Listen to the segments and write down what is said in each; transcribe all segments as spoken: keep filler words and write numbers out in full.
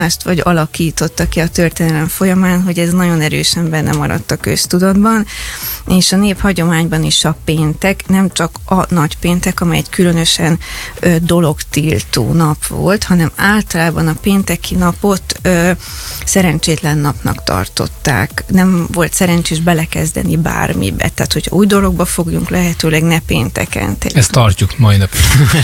vagy alakította ki a történelem folyamán, hogy ez nagyon erősen benne maradt a köztudatban, és a néphagyományban is a péntek, nem csak a nagy péntek, amely egy különösen ö, dologtiltó nap volt, hanem általában a pénteki napot ö, szerencsétlen napnak tartották. Nem volt szerencsés belekezdeni bármibe, tehát hogyha új dologba fogjunk, lehetőleg ne pénteken. Ezt tartjuk mai nap.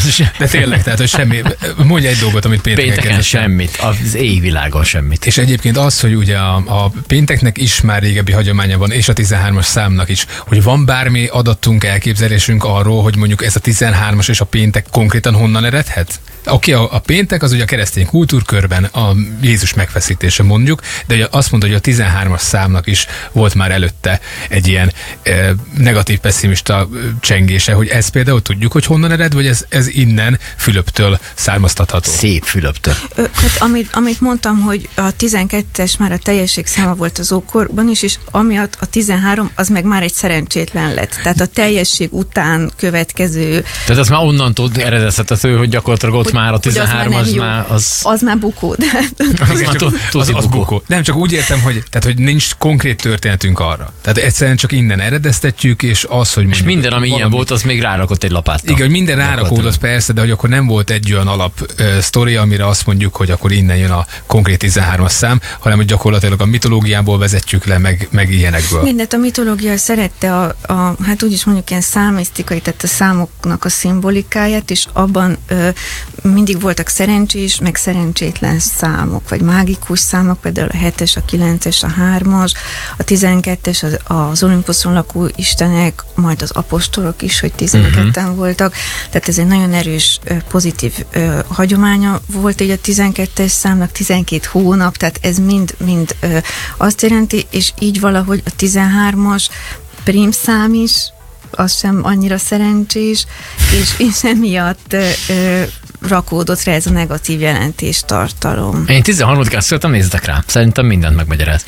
De tényleg, tehát hogy semmi, mondj egy dolgot, amit pénteken, pénteken semmit, az égvilágon semmit. És egyébként az, hogy ugye a, a pénteknek is már régebbi hagyománya van, és a tizenhármas számnak is, hogy van bármi adatunk, elképzelésünk arról, hogy mondjuk ez a tizenhármas és a péntek konkrétan honnan eredhet? Oké, okay, a, a péntek az ugye a keresztény kultúrkörben a Jézus megfeszítése mondjuk, de ugye azt mondta, hogy a tizenhármas számnak is volt már előtte egy ilyen e, negatív, pessimista csengése, hogy ez például tudjuk, hogy honnan ered, vagy ez, ez innen Fülöptől származtatható? Szép Fülöptől. Ö, hát amit, amit mondtam, hogy a tizenkettes már a teljesség száma volt az ókorban is, és amiatt a tizenhárom az meg már egy szerencsétlen lett. Tehát a teljesség után következő... Tehát az már onnantól eredezhető, hogy gyakorlatilag ott már a tizenhárom az, az már... Az, az már bukó. De... az, már csak, az, az bukó. Nem, csak úgy értem, hogy, tehát, hogy nincs konkrét történetünk arra. Tehát egyszerűen csak innen eredeztetjük, és az, hogy... És minden, ami valami... ilyen volt, az még rárakott egy lapáttal. Igen, hogy minden rárakódott persze, de hogy akkor nem volt egy olyan alap uh, sztori, amire azt mondjuk, hogy akkor innen jön a konkrét tizenhármas szám, hanem hogy gyakorlatilag a mitológiából vezetjük le, meg, meg ilyenekből. Mindet a mitológia szerette a, a, hát úgyis mondjuk ilyen számisztikai, tehát a számoknak a szimbolikáját, és abban ö, mindig voltak szerencsés, meg szerencsétlen számok, vagy mágikus számok, például a hetes, a kilences, a hármas, a tizenkettes, az, az Olimpuszon lakó istenek, majd az apostolok is, hogy tizenketten uh-huh. voltak, tehát ez egy nagyon erős, pozitív ö, hagyománya volt így a tizenkettes számnak, tizenkét hónap, tehát ez mind, mind ö, azt jelenti, és így valahogy a tizenhármas prímszám is, az sem annyira szerencsés, és, és emiatt ö, ö, rakódott rá ez a negatív jelentéstartalom. Én tizenharmadikán születtem, nézzetek rá. Szerintem mindent megmagyaráz.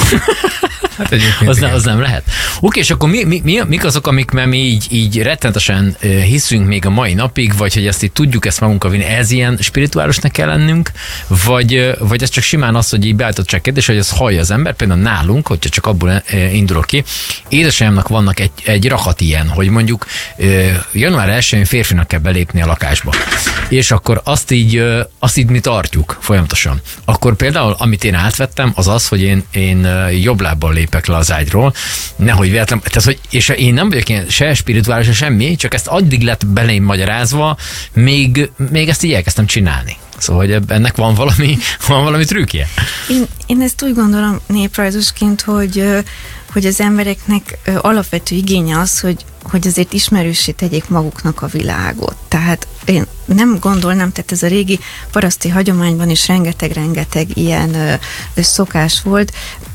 Hát az, ne, az nem lehet. Oké, és akkor mi, mi, mi, mik azok, amik mi így, így rettenetesen hiszünk még a mai napig, vagy hogy ezt így tudjuk ezt magunkkal vinni, ez ilyen spirituálisnak kell lennünk, vagy, vagy ez csak simán az, hogy így beállítottság kérdés, hogy ez hallja az ember, például nálunk, hogyha csak abból indulok ki, édesanyámnak vannak egy, egy rakat ilyen, hogy mondjuk január elsején férfinak kell belépni a lakásba. És akkor azt így, azt így mi tartjuk folyamatosan. Akkor például, amit én átvettem, az az, hogy én, én jobb lábbal lépek le az ágyról, nehogy véletlen, tehát, hogy, és én nem vagyok ilyen se spirituális, se semmi, csak ezt addig lett belém magyarázva, még, még ezt így elkezdtem csinálni. Szóval, hogy ennek van valami, van valami trükkje. Én, én ezt úgy gondolom néprajzosként, hogy, hogy az embereknek alapvető igénye az, hogy, hogy azért ismerőssé tegyék maguknak a világot. Tehát én nem gondolnám, tehát ez a régi paraszti hagyományban is rengeteg-rengeteg ilyen ö, ö, szokás volt,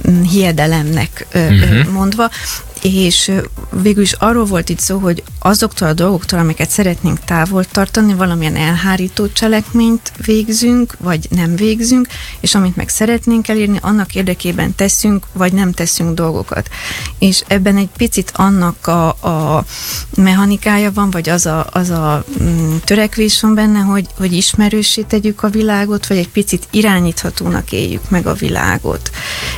hiedelemnek ö, uh-huh. mondva, és végül is arról volt itt szó, hogy azoktól a dolgoktól, amiket szeretnénk távol tartani, valamilyen elhárító cselekményt végzünk, vagy nem végzünk, és amit meg szeretnénk elérni, annak érdekében teszünk, vagy nem teszünk dolgokat. És ebben egy picit annak a, a mechanikája van, vagy az a, az a mm, törekvés van benne, hogy, hogy ismerőssé tegyük a világot, vagy egy picit irányíthatónak éljük meg a világot.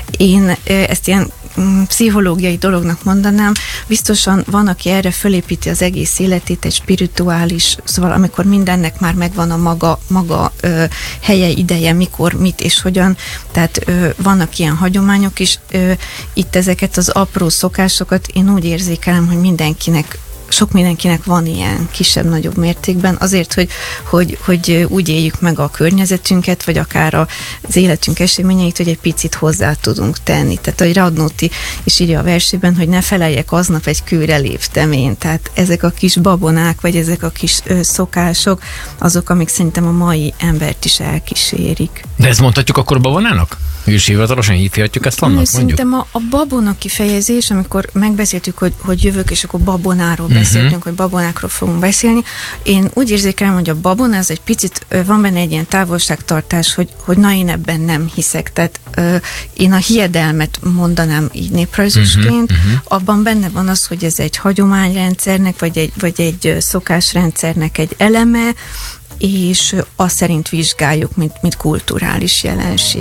Én ezt ilyen pszichológiai dolognak mondanám, biztosan van, aki erre fölépíti az egész életét, egy spirituális, szóval amikor mindennek már megvan a maga, maga ö, helye, ideje, mikor, mit és hogyan, tehát ö, vannak ilyen hagyományok is, ö, itt ezeket az apró szokásokat én úgy érzékelem, hogy mindenkinek sok mindenkinek van ilyen kisebb-nagyobb mértékben, azért, hogy, hogy, hogy úgy éljük meg a környezetünket, vagy akár az életünk eseményeit, hogy egy picit hozzá tudunk tenni. Tehát, ahogy Radnóti is írja a versében, hogy ne feleljek aznap egy kőre léptem én. Tehát ezek a kis babonák, vagy ezek a kis ö, szokások, azok, amik szerintem a mai embert is elkísérik. De ezt mondhatjuk akkor babonának? És hivatalosan hívhatjuk ezt annak, mondjuk? Szerintem a, a babona kifejezés, amikor megbeszéltük, hogy, hogy jövök, és akkor babonáról uh-huh. beszéltünk, hogy babonákról fogunk beszélni. Én úgy érzékelem, hogy a babona, ez egy picit, van benne egy ilyen távolságtartás, hogy, hogy na, én ebben nem hiszek. Tehát ö, én a hiedelmet mondanám így néprajzosként, uh-huh. abban benne van az, hogy ez egy hagyományrendszernek, vagy egy, vagy egy szokásrendszernek egy eleme, és azt szerint vizsgáljuk, mint, mint kulturális jelenség.